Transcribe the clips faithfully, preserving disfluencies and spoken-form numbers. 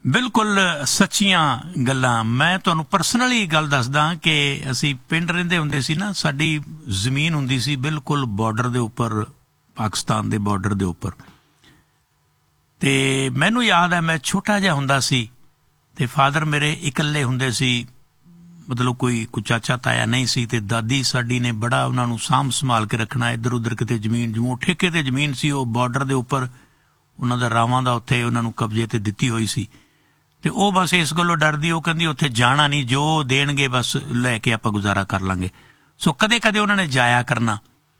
ਬਿਲਕੁਲ ਸੱਚੀਆਂ ਗੱਲਾਂ। ਮੈਂ ਤੁਹਾਨੂੰ ਪਰਸਨਲੀ ਗੱਲ ਦੱਸਦਾ ਕਿ ਅਸੀਂ ਪਿੰਡ ਰਹਿੰਦੇ ਹੁੰਦੇ ਸੀ ਨਾ, ਸਾਡੀ ਜ਼ਮੀਨ ਹੁੰਦੀ ਸੀ ਬਿਲਕੁਲ ਬਾਰਡਰ ਦੇ ਉੱਪਰ, ਪਾਕਿਸਤਾਨ ਦੇ ਬਾਰਡਰ ਦੇ ਉੱਪਰ। ਤੇ ਮੈਨੂੰ ਯਾਦ ਹੈ ਮੈਂ ਛੋਟਾ ਜਿਹਾ ਹੁੰਦਾ ਸੀ ਤੇ ਫਾਦਰ ਮੇਰੇ ਇਕੱਲੇ ਹੁੰਦੇ ਸੀ, ਮਤਲਬ ਕੋਈ ਕੋਈ ਚਾਚਾ ਤਾਇਆ ਨਹੀਂ ਸੀ, ਤੇ ਦਾਦੀ ਸਾਡੀ ਨੇ ਬੜਾ ਉਹਨਾਂ ਨੂੰ ਸਾਂਭ ਸੰਭਾਲ ਕੇ ਰੱਖਣਾ। ਇੱਧਰ ਉੱਧਰ ਕਿਤੇ ਜ਼ਮੀਨ ਜਮੂ ਠੇਕੇ ਤੇ ਜ਼ਮੀਨ ਸੀ, ਉਹ ਬਾਰਡਰ ਦੇ ਉੱਪਰ ਉਹਨਾਂ ਦਾ ਰਾਵਾਂ ਦਾ ਉੱਥੇ ਉਹਨਾਂ ਨੂੰ ਕਬਜ਼ੇ ਤੇ ਦਿੱਤੀ ਹੋਈ ਸੀ। ਤੇ ਉਹ ਬਸ ਇਸ ਗੱਲੋਂ ਡਰਦੀ, ਉਹ ਕਹਿੰਦੀ ਉੱਥੇ ਜਾਣਾ ਨਹੀਂ, ਜੋ ਦੇਣਗੇ ਬਸ ਲੈ ਕੇ ਆਪਾਂ ਗੁਜ਼ਾਰਾ ਕਰ ਲਾਂਗੇ। ਸੋ ਕਦੇ ਕਦੇ ਉਹਨਾਂ ਨੇ ਜਾਇਆ ਕਰਨਾ।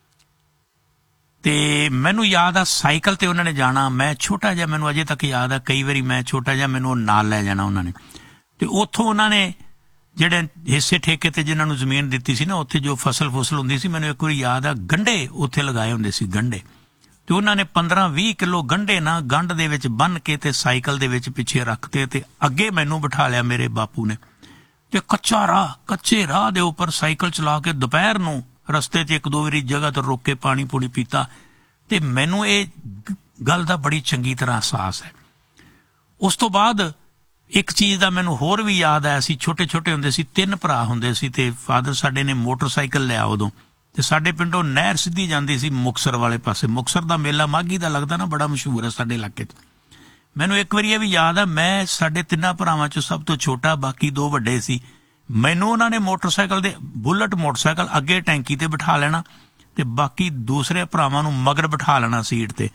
ਤੇ ਮੈਨੂੰ ਯਾਦ ਆ ਸਾਈਕਲ ਤੇ ਉਹਨਾਂ ਨੇ ਜਾਣਾ। ਮੈਂ ਛੋਟਾ ਜਿਹਾ, ਮੈਨੂੰ ਅਜੇ ਤੱਕ ਯਾਦ ਆ, ਕਈ ਵਾਰੀ ਮੈਂ ਛੋਟਾ ਜਿਹਾ ਮੈਨੂੰ ਨਾਲ ਲੈ ਜਾਣਾ ਉਹਨਾਂ ਨੇ। ਤੇ ਉੱਥੋਂ ਉਹਨਾਂ ਨੇ ਜਿਹੜੇ ਹਿੱਸੇ ਠੇਕੇ ਤੇ ਜਿਹਨਾਂ ਨੂੰ ਜ਼ਮੀਨ ਦਿੱਤੀ ਸੀ ਨਾ, ਉੱਥੇ ਜੋ ਫਸਲ ਫੁਸਲ ਹੁੰਦੀ ਸੀ, ਮੈਨੂੰ ਇੱਕ ਵਾਰੀ ਯਾਦ ਆ ਗੰਢੇ ਉੱਥੇ ਲਗਾਏ ਹੁੰਦੇ ਸੀ, ਗੰਢੇ। ਤੇ ਉਹਨਾਂ ਨੇ ਪੰਦਰਾਂ ਵੀਹ ਕਿਲੋ ਗੰਢੇ ਨਾ ਗੰਢ ਦੇ ਵਿੱਚ ਬੰਨ ਕੇ ਤੇ ਸਾਈਕਲ ਦੇ ਵਿੱਚ ਪਿੱਛੇ ਰੱਖਤੇ ਤੇ ਅੱਗੇ ਮੈਨੂੰ ਬਿਠਾ ਲਿਆ ਮੇਰੇ ਬਾਪੂ ਨੇ। ਤੇ ਕੱਚਾ ਰਾਹ, ਕੱਚੇ ਰਾਹ ਦੇ ਉੱਪਰ ਸਾਈਕਲ ਚਲਾ ਕੇ ਦੁਪਹਿਰ ਨੂੰ ਰਸਤੇ 'ਚ ਇੱਕ ਦੋ ਵਾਰੀ ਜਗ੍ਹਾ ਤੋਂ ਰੋਕ ਕੇ ਪਾਣੀ ਪੂਣੀ ਪੀਤਾ। ਤੇ ਮੈਨੂੰ ਇਹ ਗੱਲ ਦਾ ਬੜੀ ਚੰਗੀ ਤਰ੍ਹਾਂ ਅਹਿਸਾਸ ਹੈ। ਉਸ ਤੋਂ ਬਾਅਦ ਇੱਕ ਚੀਜ਼ ਦਾ ਮੈਨੂੰ ਹੋਰ ਵੀ ਯਾਦ ਆਇਆ ਸੀ। ਛੋਟੇ ਛੋਟੇ ਹੁੰਦੇ ਸੀ, ਤਿੰਨ ਭਰਾ ਹੁੰਦੇ ਸੀ ਤੇ ਫਾਦਰ ਸਾਡੇ ਨੇ ਮੋਟਰਸਾਈਕਲ ਲਿਆ ਉਦੋਂ। ਤੇ ਸਾਡੇ ਪਿੰਡੋਂ ਨਹਿਰ ਸਿੱਧੀ ਜਾਂਦੀ ਸੀ ਮੁਕਤਸਰ ਵਾਲੇ ਪਾਸੇ। ਮੁਕਤਸਰ ਦਾ ਮੇਲਾ ਮਾਘੀ ਦਾ ਲੱਗਦਾ ਨਾ, ਬੜਾ ਮਸ਼ਹੂਰ ਹੈ ਸਾਡੇ ਇਲਾਕੇ 'ਚ। ਮੈਨੂੰ ਇੱਕ ਵਾਰੀ ਇਹ ਵੀ ਯਾਦ ਆ, ਮੈਂ ਸਾਡੇ ਤਿੰਨਾਂ ਭਰਾਵਾਂ 'ਚੋਂ ਸਭ ਤੋਂ ਛੋਟਾ, ਬਾਕੀ ਦੋ ਵੱਡੇ ਸੀ। ਮੈਨੂੰ ਉਹਨਾਂ ਨੇ ਮੋਟਰਸਾਈਕਲ ਦੇ, ਬੁਲਟ ਮੋਟਰਸਾਈਕਲ ਅੱਗੇ ਟੈਂਕੀ ਤੇ ਬਿਠਾ ਲੈਣਾ ਤੇ ਬਾਕੀ ਦੂਸਰੇ ਭਰਾਵਾਂ ਨੂੰ ਮਗਰ ਬਿਠਾ ਲੈਣਾ ਸੀਟ ਤੇ।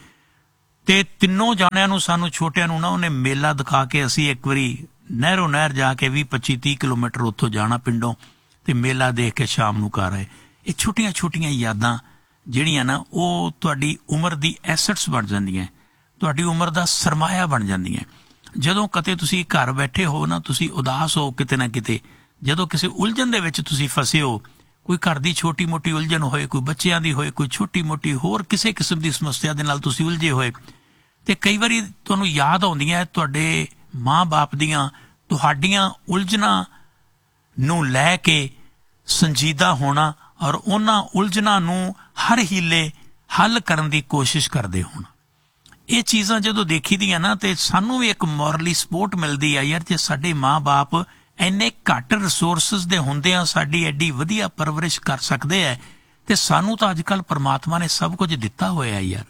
ਤੇ ਤਿੰਨੋਂ ਜਾਣਿਆਂ ਨੂੰ, ਸਾਨੂੰ ਛੋਟਿਆਂ ਨੂੰ ਨਾ, ਉਹਨੇ ਮੇਲਾ ਦਿਖਾ ਕੇ ਅਸੀਂ ਇੱਕ ਵਾਰੀ ਨਹਿਰੋਂ ਨਹਿਰ ਜਾ ਕੇ ਵੀਹ ਪੱਚੀ ਤੀਹ ਕਿਲੋਮੀਟਰ ਉੱਥੋਂ ਜਾਣਾ ਪਿੰਡੋਂ ਤੇ ਮੇਲਾ ਦੇਖ ਕੇ ਸ਼ਾਮ ਨੂੰ ਘਰ ਆਏ। ਇਹ ਛੋਟੀਆਂ ਛੋਟੀਆਂ ਯਾਦਾਂ ਜਿਹੜੀਆਂ ਨਾ, ਉਹ ਤੁਹਾਡੀ ਉਮਰ ਦੀ ਐਸਟਸ ਬਣ ਜਾਂਦੀਆਂ, ਤੁਹਾਡੀ ਉਮਰ ਦਾ ਸਰਮਾਇਆ ਬਣ ਜਾਂਦੀਆਂ। ਜਦੋਂ ਕਦੇ ਤੁਸੀਂ ਘਰ ਬੈਠੇ ਹੋ ਨਾ, ਤੁਸੀਂ ਉਦਾਸ ਹੋ ਕਿਤੇ ਨਾ ਕਿਤੇ, ਜਦੋਂ ਕਿਸੇ ਉਲਝਣ ਦੇ ਵਿੱਚ ਤੁਸੀਂ ਫਸੇ ਹੋ, ਕੋਈ ਘਰ ਦੀ ਛੋਟੀ ਮੋਟੀ ਉਲਝਣ ਹੋਏ, ਕੋਈ ਬੱਚਿਆਂ ਦੀ ਹੋਏ, ਕੋਈ ਛੋਟੀ ਮੋਟੀ ਹੋਰ ਕਿਸੇ ਕਿਸਮ ਦੀ ਸਮੱਸਿਆ ਦੇ ਨਾਲ ਤੁਸੀਂ ਉਲਝੇ ਹੋਏ, ਤੇ ਕਈ ਵਾਰੀ ਤੁਹਾਨੂੰ ਯਾਦ ਆਉਂਦੀਆਂ ਤੁਹਾਡੇ ਮਾਂ ਬਾਪ ਦੀਆਂ, ਤੁਹਾਡੀਆਂ ਉਲਝਣਾਂ ਨੂੰ ਲੈ ਕੇ ਸੰਜੀਦਾ ਹੋਣਾ ਔਰ ਉਹਨਾਂ ਉਲਝਣਾਂ ਨੂੰ ਹਰ ਹੀਲੇ ਹੱਲ ਕਰਨ ਦੀ ਕੋਸ਼ਿਸ਼ ਕਰਦੇ ਹੋਣਾ। ਇਹ ਚੀਜ਼ਾਂ ਜਦੋਂ ਦੇਖੀ ਦੀਆਂ ਨਾ, ਤੇ ਸਾਨੂੰ ਵੀ ਇੱਕ ਮੋਰਲੀ ਸਪੋਰਟ ਮਿਲਦੀ ਆ ਯਾਰ, ਜੇ ਸਾਡੇ ਮਾਂ ਬਾਪ ਇੰਨੇ ਘੱਟ ਰਿਸੋਰਸਿਸ ਦੇ ਹੁੰਦਿਆਂ ਸਾਡੀ ਐਡੀ ਵਧੀਆ ਪਰਵਰਿਸ਼ ਕਰ ਸਕਦੇ ਹੈ, ਤੇ ਸਾਨੂੰ ਤਾਂ ਅੱਜ ਕੱਲ੍ਹ ਪਰਮਾਤਮਾ ਨੇ ਸਭ ਕੁਝ ਦਿੱਤਾ ਹੋਇਆ ਯਾਰ।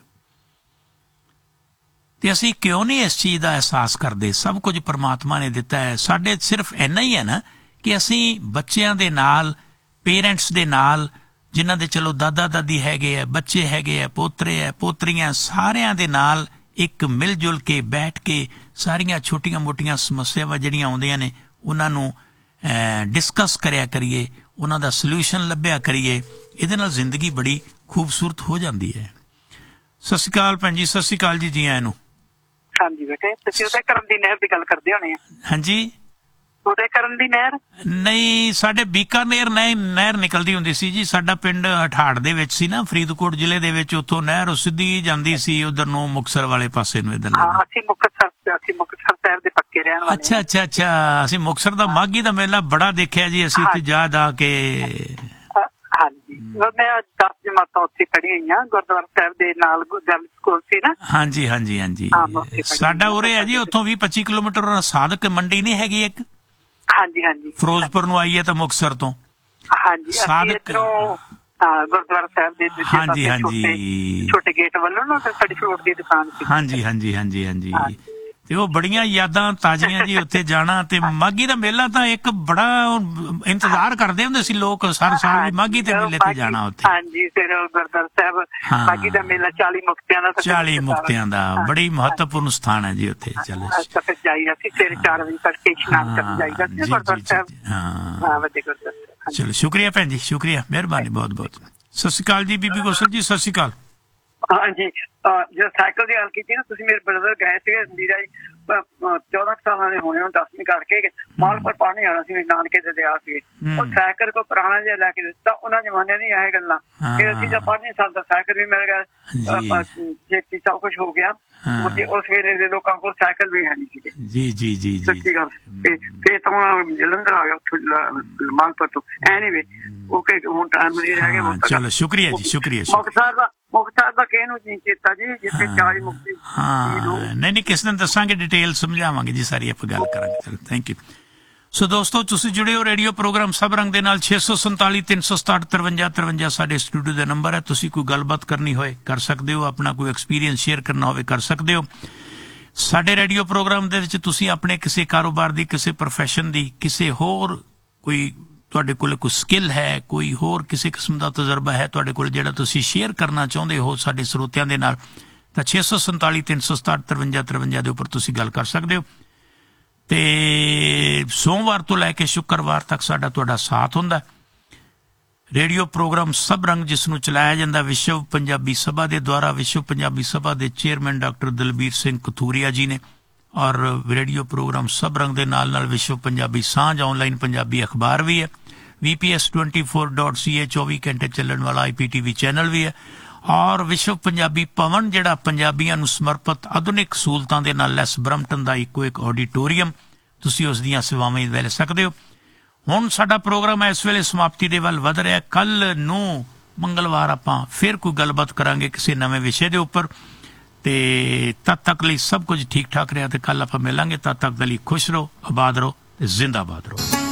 ਤੇ ਅਸੀਂ ਕਿਉਂ ਨਹੀਂ ਇਸ ਚੀਜ਼ ਦਾ ਅਹਿਸਾਸ ਕਰਦੇ? ਸਭ ਕੁਝ ਪਰਮਾਤਮਾ ਨੇ ਦਿੱਤਾ ਹੈ। ਸਾਡੇ ਸਿਰਫ ਇੰਨਾ ਹੀ ਹੈ ਨਾ ਕਿ ਅਸੀਂ ਬੱਚਿਆਂ ਦੇ ਨਾਲ, ਪੇਰੈਂਟਸ ਦੇ ਨਾਲ, ਜਿਨ੍ਹਾਂ ਦੇ ਚਲੋ ਦਾਦਾ ਦਾਦੀ ਹੈਗੇ ਆ, ਬੱਚੇ ਹੈਗੇ ਆ, ਪੋਤਰੇ ਆ, ਪੋਤਰੀਆਂ, ਸਾਰਿਆਂ ਦੇ ਨਾਲ ਇੱਕ ਮਿਲ ਜੁਲ ਕੇ ਬੈਠ ਕੇ ਸਾਰੀਆਂ ਛੋਟੀਆਂ ਮੋਟੀਆਂ ਸਮੱਸਿਆਵਾਂ ਜਿਹੜੀਆਂ ਆਉਂਦੀਆਂ ਨੇ ਉਹਨਾਂ ਨੂੰ ਡਿਸਕਸ ਕਰਿਆ ਕਰੀਏ, ਉਹਨਾਂ ਦਾ ਸਲਿਊਸ਼ਨ ਲੱਭਿਆ ਕਰੀਏ। ਇਹਦੇ ਨਾਲ ਜ਼ਿੰਦਗੀ ਬੜੀ ਖੂਬਸੂਰਤ ਹੋ ਜਾਂਦੀ ਹੈ। ਸਤਿ ਸ਼੍ਰੀ ਅਕਾਲ ਭੈਣ ਜੀ। ਸਤਿ ਸ਼੍ਰੀ ਅਕਾਲ ਜੀ, ਜੀ ਆਇਆਂ ਨੂੰ। ਹਾਂਜੀ ਬੇਟੇ, ਤੁਸੀਂ ਉਹਦੇ ਕਰਨ ਦੀ ਨਹਿਰ ਦੀ ਗੱਲ ਕਰਦੇ ਹੋਣੇ ਆ? ਹਾਂਜੀ, ਉਹਦੇ ਕਰਨ ਦੀ ਨਹਿਰ ਨਹੀਂ, ਸਾਡੇ ਬੀਕਾਨੇਰ ਨਹਿਰ ਨਹਿਰ ਨਿਕਲਦੀ ਹੁੰਦੀ ਸੀ ਜੀ। ਸਾਡਾ ਪਿੰਡ ਹਠਾੜ ਦੇ ਵਿੱਚ ਸੀ ਨਾ, ਫਰੀਦਕੋਟ ਜ਼ਿਲ੍ਹੇ ਦੇ ਵਿੱਚ। ਉੱਥੋਂ ਨਹਿਰ ਸਿੱਧੀ ਜਾਂਦੀ ਸੀ ਉਧਰ ਨੂੰ, ਮੁਕਤਸਰ ਵਾਲੇ ਪਾਸੇ ਨੂੰ। ਇੱਧਰ ਅਸੀਂ ਮੁਕਤਸਰ ਅਸੀਂ ਮੁਕਤਸਰ ਸ਼ਹਿਰ ਦੇ ਪੱਕੇ ਰਹਿਣ ਵਾਲੇ। ਅੱਛਾ ਅੱਛਾ ਅੱਛਾ। ਅਸੀਂ ਮੁਕਤਸਰ ਦਾ ਮਾਘੀ ਦਾ ਮੇਲਾ ਬੜਾ ਦੇਖਿਆ ਜੀ ਅਸੀਂ ਤੇ ਜਾ ਜਾ ਕੇ। ਹਾਂਜੀ, ਮੈਂ ਦਸ ਜਮਾਤਾਂ ਉੱਥੇ ਪੜ੍ਹੀ ਹੋਈਆਂ, ਗੁਰਦੁਆਰਾ ਸਾਹਿਬ ਦੇ ਨਾਲ ਗਰਲ ਸਕੂਲ ਸੀ ਨਾ। ਹਾਂਜੀ ਹਾਂਜੀ ਹਾਂਜੀ। ਸਾਡਾ ਉਰੇ ਹੈ ਜੀ, ਉੱਥੋਂ ਵੀਹ ਪੱਚੀ ਕਿਲੋਮੀਟਰ ਸਾਧਕ ਮੰਡੀ ਨਹੀਂ ਹੈਗੀ ਇੱਕ? ਹਾਂਜੀ ਹਾਂਜੀ। ਫਿਰੋਜ਼ਪੁਰ ਨੂੰ ਆਈਏ ਤਾਂ ਮੁਕਤਸਰ ਤੋਂ। ਹਾਂਜੀ, ਸਾਧਕ ਗੁਰਦੁਆਰਾ ਸਾਹਿਬ ਦੇ ਹਾਂਜੀ ਹਾਂਜੀ ਛੋਟੇ ਗੇਟ ਵੱਲੋਂ ਨਾ ਸਾਡੀ ਫਰੂਟ ਦੀ ਦੁਕਾਨ ਸੀ। ਹਾਂਜੀ ਹਾਂਜੀ ਹਾਂਜੀ ਹਾਂਜੀ। ਤੇ ਉਹ ਬੜੀਆਂ ਯਾਦਾਂ ਤਾਜ਼ੀਆਂ ਜੀ ਉੱਥੇ ਜਾਣਾ। ਤੇ ਮਾਘੀ ਦਾ ਮੇਲਾ ਤਾਂ ਇੱਕ ਬੜਾ ਇੰਤਜ਼ਾਰ ਕਰਦੇ ਹੁੰਦੇ ਸੀ ਲੋਕ, ਹਰ ਸਾਲ ਮਾਘੀ ਦੇ ਮੇਲੇ ਤੇ ਜਾਣਾ ਉੱਥੇ। ਹਾਂਜੀ, ਫਿਰ ਗੁਰਦੁਆਰਾ ਸਾਹਿਬ ਮਾਘੀ ਦਾ ਮੇਲਾ ਚਾਲੀ ਮੁਕਤਿਆਂ ਦਾ ਚਾਲੀ ਮੁਕਤਿਆਂ ਦਾ ਬੜੀ ਮਹੱਤਵਪੂਰਨ ਸਥਾਨ ਹੈ ਜੀ ਉੱਥੇ। ਚਲੋ ਫਿਰ ਜਾਈਦਾ ਸੀ, ਸਵੇਰੇ ਚਾਰ ਵਜੇ ਤੱਕ ਇਸ਼ਨਾਨ ਕਰਨ ਜਾਈਦਾ ਸੀ ਗੁਰਦੁਆਰਾ ਸਾਹਿਬ। ਹਾਂ, ਵੱਡੇ ਗੁਰਦੁਆਰਾ। ਚਲੋ ਸ਼ੁਕਰੀਆ ਭੈਣ ਜੀ, ਸ਼ੁਕਰੀਆ, ਮਿਹਰਬਾਨੀ ਬਹੁਤ ਬਹੁਤ। ਸਤਿ ਸ਼੍ਰੀ ਅਕਾਲ ਜੀ ਬੀਬੀ ਗੋਸਲ ਜੀ, ਸਤਿ ਸ਼੍ਰੀ ਅਕਾਲ। ਹਾਂਜੀ, ਜਦੋਂ ਸਾਈਕਲ ਦੀ ਗੱਲ ਕੀਤੀ ਨਾ ਤੁਸੀਂ, ਮੇਰੇ ਬ੍ਰਦਰ ਗਏ ਸੀਗੇ ਨੀਰਾ ਜੀ, ਚੌਦਾਂ ਸਾਲਾਂ ਦੇ ਹੋਣੇ, ਦਸਵੀਂ ਕਰਕੇ ਮਾਲਪੁਰ ਪਾਣੀ ਆਉਣਾ ਸੀ, ਨਾਨਕੇ ਦੇ ਦਿਆ ਸੀ। ਉਹ ਸਾਈਕਲ ਕੋਈ ਪੁਰਾਣਾ ਜਿਹਾ ਲੈ ਕੇ ਦਿੱਤਾ, ਉਹਨਾਂ ਜ਼ਮਾਨੇ ਦੀਆਂ ਇਹ ਗੱਲਾਂ। ਫਿਰ ਅਸੀਂ ਤਾਂ ਪੰਜ ਸਾਲ ਦਾ ਸਾਈਕਲ ਵੀ ਮਿਲ ਗਿਆ, ਛੇਤੀ ਸਭ ਕੁਛ ਹੋ ਗਿਆ। ਉਸ ਵੇਲੇ ਦੇ ਲੋਕਾਂ ਕੋਲ ਸਾਈਕਲ ਵੀ ਹੈ ਨਹੀਂ ਸੀਗੇ। ਜੀ ਜੀ ਜੀ ਸੱਚੀ ਗੱਲ। ਫਿਰ ਤਾਂ ਜਲੰਧਰ ਆ ਗਿਆ ਉੱਥੋਂ ਮਾਲਪੁਰ ਤੋਂ। ਐਨੀਵੇ ਓਕੇ, ਹੁਣ ਟਾਈਮ ਨਹੀਂ ਰਹਿ ਗਿਆ। ਚਲੋ ਸ਼ੁਕਰੀਆ ਜੀ, ਸ਼ੁਕਰੀਆ। ਮੁਕਤਸਰ ਦਾ ਮੁਖਤਾਰ ਦਾ ਕਿਹਨੂੰ ਨਹੀਂ ਚੇਤਾ ਜੀ, ਜਿੱਥੇ ਚਾਲੀ ਮੁਕਤੀ ਹਾਂ ਨਹੀਂ ਨਹੀਂ ਕਿਸ ਦਿਨ ਦੱਸਾਂਗੇ, ਡਿਟੇਲ ਸਮਝਾਵਾਂਗੇ ਜੀ ਸਾਰੀ, ਆਪਾਂ ਗੱਲ ਕਰਾਂਗੇ। ਚਲੋ ਥੈਂਕ ਯੂ। ਸੋ ਦੋਸਤੋ ਤੁਸੀਂ ਜੁੜੇ ਹੋ ਰੇਡੀਓ ਪ੍ਰੋਗਰਾਮ ਸਭ ਰੰਗ ਦੇ ਨਾਲ। ਛੇ ਸੌ ਸੰਤਾਲੀ ਤਿੰਨ ਸੌ ਸਤਾਹਠ ਤਰਵੰਜਾ ਤਰਵੰਜਾ ਸਾਡੇ ਸਟੂਡੀਓ ਦਾ ਨੰਬਰ ਹੈ। ਤੁਸੀਂ ਕੋਈ ਗੱਲਬਾਤ ਕਰਨੀ ਹੋਏ ਕਰ ਸਕਦੇ ਹੋ, ਆਪਣਾ ਕੋਈ ਐਕਸਪੀਰੀਅੰਸ ਸ਼ੇਅਰ ਕਰਨਾ ਹੋਵੇ ਕਰ ਸਕਦੇ ਹੋ। ਸਾਡੇ ਰੇਡੀਓ ਪ੍ਰੋਗਰਾਮ ਦੇ ਵਿੱਚ ਤੁਸੀਂ ਆਪਣੇ ਕਿਸੇ ਕਾਰੋਬਾਰ ਦੀ, ਕਿਸੇ ਪ੍ਰੋਫੈਸ਼ਨ ਦੀ, ਕਿਸੇ ਹੋਰ ਕੋਈ ਤੁਹਾਡੇ ਕੋਲ ਕੋਈ ਸਕਿੱਲ ਹੈ, ਕੋਈ ਹੋਰ ਕਿਸੇ ਕਿਸਮ ਦਾ ਤਜਰਬਾ ਹੈ ਤੁਹਾਡੇ ਕੋਲ ਜਿਹੜਾ ਤੁਸੀਂ ਸ਼ੇਅਰ ਕਰਨਾ ਚਾਹੁੰਦੇ ਹੋ ਸਾਡੇ ਸਰੋਤਿਆਂ ਦੇ ਨਾਲ, ਤਾਂ ਛੇ ਸੌ ਸੰਤਾਲੀ ਤਿੰਨ ਸੌ ਸਤਾਹਠ ਤਰਵੰਜਾ ਤਰਵੰਜਾ ਦੇ ਉੱਪਰ ਤੁਸੀਂ ਗੱਲ ਕਰ ਸਕਦੇ ਹੋ। ਤੇ ਸੋਮਵਾਰ ਤੋਂ ਲੈ ਕੇ ਸ਼ੁੱਕਰਵਾਰ ਤੱਕ ਸਾਡਾ ਤੁਹਾਡਾ ਸਾਥ ਹੁੰਦਾ। ਰੇਡੀਓ ਪ੍ਰੋਗਰਾਮ ਸਭ ਰੰਗ ਜਿਸ ਨੂੰ ਚਲਾਇਆ ਜਾਂਦਾ ਵਿਸ਼ਵ ਪੰਜਾਬੀ ਸਭਾ ਦੇ ਦੁਆਰਾ, ਵਿਸ਼ਵ ਪੰਜਾਬੀ ਸਭਾ ਦੇ ਚੇਅਰਮੈਨ ਡਾਕਟਰ ਦਲਬੀਰ ਸਿੰਘ ਕਥੂਰੀਆ ਜੀ ਨੇ। ਔਰ ਰੇਡੀਓ ਪ੍ਰੋਗਰਾਮ ਸਭ ਰੰਗ ਦੇ ਨਾਲ ਨਾਲ ਵਿਸ਼ਵ ਪੰਜਾਬੀ ਸਾਂਝ ਆਨਲਾਈਨ ਪੰਜਾਬੀ ਅਖਬਾਰ ਵੀ ਹੈ, ਵੀ P S twenty four dot ਸੀ ਏ ਚੌਵੀ ਘੰਟੇ ਚੱਲਣ ਵਾਲਾ ਆਈ ਪੀ ਟੀ ਵੀ ਚੈਨਲ ਵੀ ਹੈ। ਔਰ ਵਿਸ਼ਵ ਪੰਜਾਬੀ ਭਵਨ ਜਿਹੜਾ ਪੰਜਾਬੀਆਂ ਨੂੰ ਸਮਰਪਿਤ ਆਧੁਨਿਕ ਸਹੂਲਤਾਂ ਦੇ ਨਾਲ ਲੈਸ ਬਰੰਪਟਨ ਦਾ ਇੱਕੋ ਇੱਕ ਆਡੀਟੋਰੀਅਮ, ਤੁਸੀਂ ਉਸ ਦੀਆਂ ਸੇਵਾਵਾਂ ਲੈ ਸਕਦੇ ਹੋ। ਹੁਣ ਸਾਡਾ ਪ੍ਰੋਗਰਾਮ ਇਸ ਵੇਲੇ ਸਮਾਪਤੀ ਦੇ ਵੱਲ ਵਧ ਰਿਹਾ। ਕੱਲ ਨੂੰ ਮੰਗਲਵਾਰ ਆਪਾਂ ਫਿਰ ਕੋਈ ਗੱਲਬਾਤ ਕਰਾਂਗੇ ਕਿਸੇ ਨਵੇਂ ਵਿਸ਼ੇ ਦੇ ਉੱਪਰ। ਤੇ ਤਦ ਤੱਕ ਲਈ ਸਭ ਕੁਝ ਠੀਕ ਠਾਕ ਰਿਹਾ ਤੇ ਕੱਲ ਆਪਾਂ ਮਿਲਾਂਗੇ। ਤਦ ਤੱਕ ਦੇ ਲਈ ਖੁਸ਼ ਰਹੋ, ਆਬਾਦ ਰਹੋ ਤੇ ਜ਼ਿੰਦਾਬਾਦ ਰਹੋ।